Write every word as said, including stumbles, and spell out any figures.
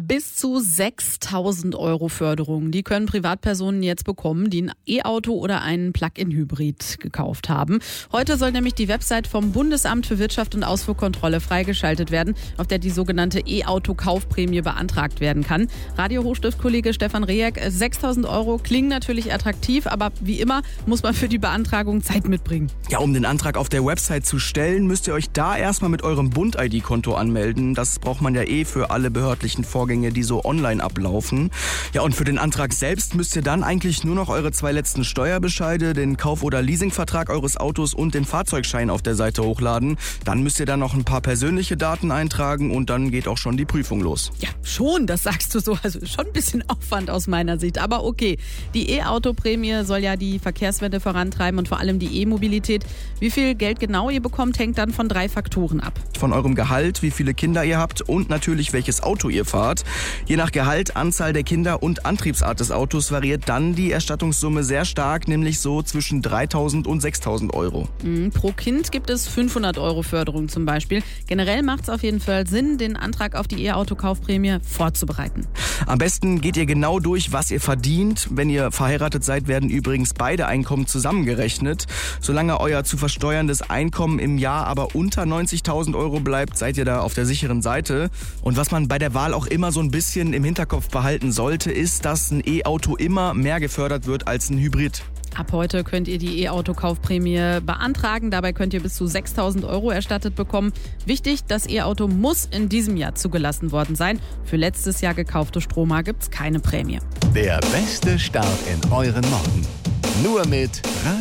Bis zu sechstausend Euro Förderung, die können Privatpersonen jetzt bekommen, die ein E-Auto oder einen Plug-in-Hybrid gekauft haben. Heute soll nämlich die Website vom Bundesamt für Wirtschaft und Ausfuhrkontrolle freigeschaltet werden, auf der die sogenannte E-Auto-Kaufprämie beantragt werden kann. Radio-Hochstift-Kollege Stefan Rehek, sechstausend Euro klingen natürlich attraktiv, aber wie immer muss man für die Beantragung Zeit mitbringen. Ja, um den Antrag auf der Website zu stellen, müsst ihr euch da erstmal mit eurem Bund-I D-Konto anmelden. Das braucht man ja eh für alle behördlichen Vorgänge, die so online ablaufen. Ja, und für den Antrag selbst müsst ihr dann eigentlich nur noch eure zwei letzten Steuerbescheide, den Kauf- oder Leasingvertrag eures Autos und den Fahrzeugschein auf der Seite hochladen. Dann müsst ihr dann noch ein paar persönliche Daten eintragen und dann geht auch schon die Prüfung los. Ja, schon, das sagst du so. Also schon ein bisschen Aufwand aus meiner Sicht. Aber okay, die E-Auto-Prämie soll ja die Verkehrswende vorantreiben und vor allem die E-Mobilität. Wie viel Geld genau ihr bekommt, hängt dann von drei Faktoren ab. Von eurem Gehalt, wie viele Kinder ihr habt und natürlich welches Auto ihr fahrt. Je nach Gehalt, Anzahl der Kinder und Antriebsart des Autos variiert dann die Erstattungssumme sehr stark, nämlich so zwischen dreitausend und sechstausend Euro. Mhm, pro Kind gibt es fünfhundert Euro Förderung zum Beispiel. Generell macht es auf jeden Fall Sinn, den Antrag auf die E-Auto-Kaufprämie vorzubereiten. Am besten geht ihr genau durch, was ihr verdient. Wenn ihr verheiratet seid, werden übrigens beide Einkommen zusammengerechnet. Solange euer zu versteuerndes Einkommen im Jahr aber unter neunzigtausend Euro bleibt, seid ihr da auf der sicheren Seite. Und was man bei der Wahl auch immer so ein bisschen im Hinterkopf behalten sollte, ist, dass ein E-Auto immer mehr gefördert wird als ein Hybrid. Ab heute könnt ihr die E-Auto-Kaufprämie beantragen. Dabei könnt ihr bis zu sechstausend Euro erstattet bekommen. Wichtig, das E-Auto muss in diesem Jahr zugelassen worden sein. Für letztes Jahr gekaufte Stromer gibt es keine Prämie. Der beste Start in euren Morgen. Nur mit